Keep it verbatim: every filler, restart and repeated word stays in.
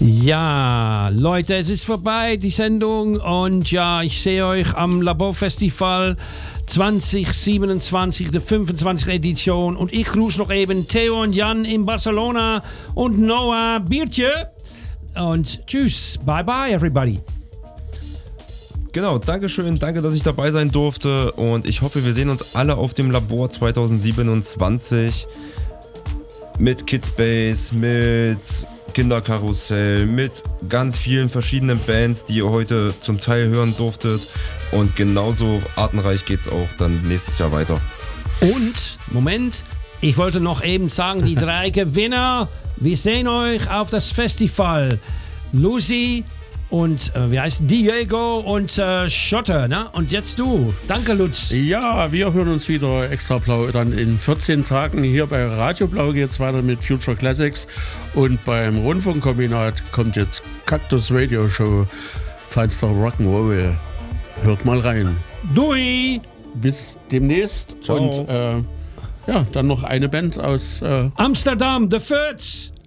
Ja, Leute, es ist vorbei, die Sendung. Und ja, ich sehe euch am Laborfestival zwanzig siebenundzwanzig, der fünfundzwanzigste Edition. Und ich grüße noch eben Theo und Jan in Barcelona und Noah Biertje. Und tschüss, bye bye everybody. Genau, danke schön, danke, dass ich dabei sein durfte. Und ich hoffe, wir sehen uns alle auf dem Labor zwanzig siebenundzwanzig. Mit Kidspace, mit Kinderkarussell, mit ganz vielen verschiedenen Bands, die ihr heute zum Teil hören durftet. Und genauso artenreich geht's auch dann nächstes Jahr weiter. Und, Moment, ich wollte noch eben sagen, die drei Gewinner, wir sehen euch auf das Festival. Lucy und, äh, wie heißt Diego und äh, Schotter, ne? Und jetzt du. Danke, Lutz. Ja, wir hören uns wieder extra blau dann in vierzehn Tagen. Hier bei Radio Blau geht's weiter mit Future Classics. Und beim Rundfunkkombinat kommt jetzt Cactus Radio Show, feinster Rock'n'Roll. Hört mal rein. Dui. Bis demnächst. Ciao. Und äh, ja, dann noch eine Band aus äh Amsterdam, The Fürth.